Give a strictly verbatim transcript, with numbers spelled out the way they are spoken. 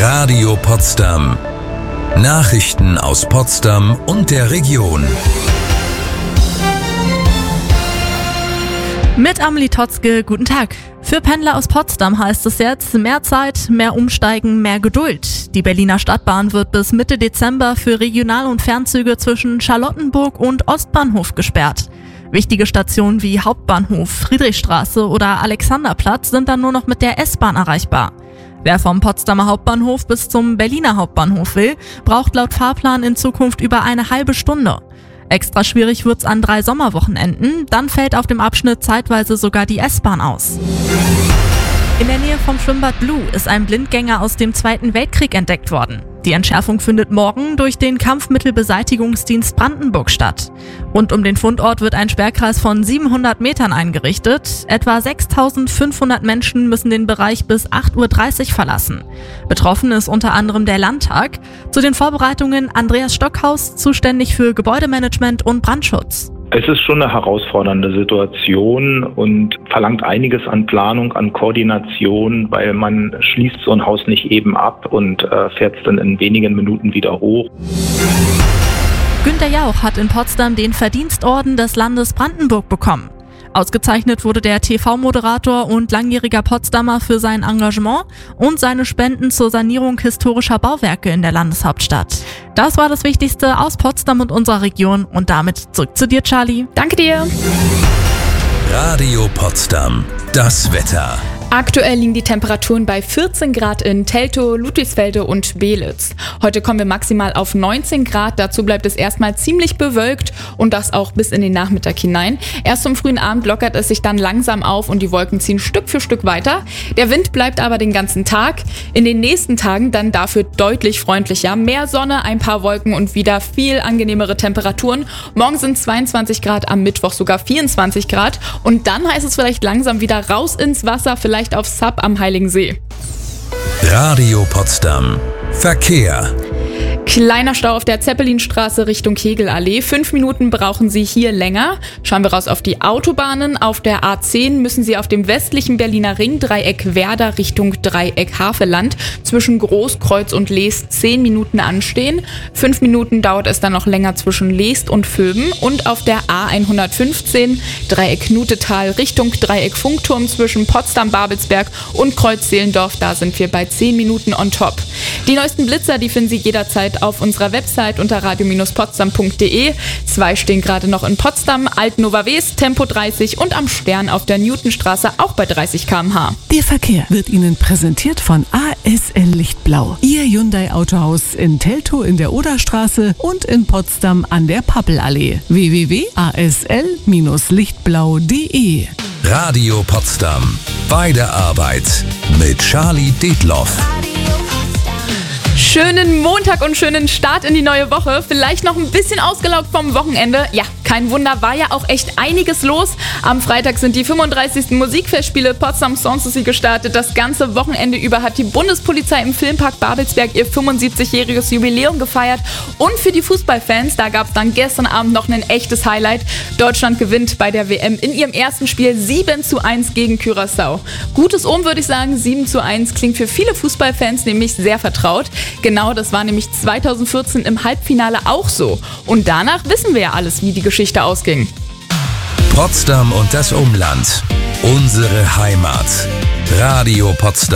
Radio Potsdam. Nachrichten aus Potsdam und der Region. Mit Amelie Totzke, guten Tag. Für Pendler aus Potsdam heißt es jetzt mehr Zeit, mehr Umsteigen, mehr Geduld. Die Berliner Stadtbahn wird bis Mitte Dezember für Regional- und Fernzüge zwischen Charlottenburg und Ostbahnhof gesperrt. Wichtige Stationen wie Hauptbahnhof, Friedrichstraße oder Alexanderplatz sind dann nur noch mit der S-Bahn erreichbar. Wer vom Potsdamer Hauptbahnhof bis zum Berliner Hauptbahnhof will, braucht laut Fahrplan in Zukunft über eine halbe Stunde. Extra schwierig wird's an drei Sommerwochenenden, dann fällt auf dem Abschnitt zeitweise sogar die S-Bahn aus. In der Nähe vom Schwimmbad Blue ist ein Blindgänger aus dem Zweiten Weltkrieg entdeckt worden. Die Entschärfung findet morgen durch den Kampfmittelbeseitigungsdienst Brandenburg statt. Rund um den Fundort wird ein Sperrkreis von siebenhundert Metern eingerichtet. Etwa sechstausendfünfhundert Menschen müssen den Bereich bis acht Uhr dreißig verlassen. Betroffen ist unter anderem der Landtag. Zu den Vorbereitungen Andreas Stockhaus, zuständig für Gebäudemanagement und Brandschutz. Es ist schon eine herausfordernde Situation und verlangt einiges an Planung, an Koordination, weil man schließt so ein Haus nicht eben ab und äh, fährt es dann in wenigen Minuten wieder hoch. Günter Jauch hat in Potsdam den Verdienstorden des Landes Brandenburg bekommen. Ausgezeichnet wurde der T V-Moderator und langjähriger Potsdamer für sein Engagement und seine Spenden zur Sanierung historischer Bauwerke in der Landeshauptstadt. Das war das Wichtigste aus Potsdam und unserer Region und damit zurück zu dir, Charlie. Danke dir. Radio Potsdam. Das Wetter. Aktuell liegen die Temperaturen bei vierzehn Grad in Teltow, Ludwigsfelde und Beelitz. Heute kommen wir maximal auf neunzehn Grad. Dazu bleibt es erstmal ziemlich bewölkt und das auch bis in den Nachmittag hinein. Erst zum frühen Abend lockert es sich dann langsam auf und die Wolken ziehen Stück für Stück weiter. Der Wind bleibt aber den ganzen Tag. In den nächsten Tagen dann dafür deutlich freundlicher. Mehr Sonne, ein paar Wolken und wieder viel angenehmere Temperaturen. Morgen sind zweiundzwanzig Grad, am Mittwoch sogar vierundzwanzig Grad. Und dann heißt es vielleicht langsam wieder raus ins Wasser, vielleicht auf Sub am Heiligensee. Radio Potsdam. Verkehr. Kleiner Stau auf der Zeppelinstraße Richtung Kegelallee. Fünf Minuten brauchen Sie hier länger. Schauen wir raus auf die Autobahnen. Auf der A zehn müssen Sie auf dem westlichen Berliner Ring Dreieck Werder Richtung Dreieck Havelland zwischen Großkreuz und Leest zehn Minuten anstehen. Fünf Minuten dauert es dann noch länger zwischen Leest und Vöben. Und auf der A hundertfünfzehn Dreieck Nutetal Richtung Dreieck Funkturm zwischen Potsdam-Babelsberg und Kreuz-Zehlendorf. Da sind wir bei zehn Minuten on top. Die neuesten Blitzer, die finden Sie jederzeit auf unserer Website unter radio Bindestrich potsdam punkt de. Zwei stehen gerade noch in Potsdam, Alt-Nova West, Tempo dreißig und am Stern auf der Newtonstraße auch bei dreißig Kilometer pro Stunde. Der Verkehr wird Ihnen präsentiert von A S L Lichtblau. Ihr Hyundai Autohaus in Teltow in der Oderstraße und in Potsdam an der Pappelallee. w w w punkt a s l Bindestrich lichtblau punkt de. Radio Potsdam. Bei der Arbeit mit Charlie Detloff. Schönen Montag und schönen Start in die neue Woche. Vielleicht noch ein bisschen ausgelaugt vom Wochenende. Ja, kein Wunder, war ja auch echt einiges los. Am Freitag sind die fünfunddreißigsten Musikfestspiele Potsdam Songs Society gestartet. Das ganze Wochenende über hat die Bundespolizei im Filmpark Babelsberg ihr fünfundsiebzigjähriges Jubiläum gefeiert. Und für die Fußballfans, da gab es dann gestern Abend noch ein echtes Highlight. Deutschland gewinnt bei der W M in ihrem ersten Spiel sieben zu eins gegen Curaçao. Gutes Ohm, würde ich sagen. sieben zu eins klingt für viele Fußballfans nämlich sehr vertraut. Genau, das war nämlich zweitausendvierzehn im Halbfinale auch so. Und danach wissen wir ja alles, wie die Geschichte ausging. Potsdam und das Umland. Unsere Heimat. Radio Potsdam.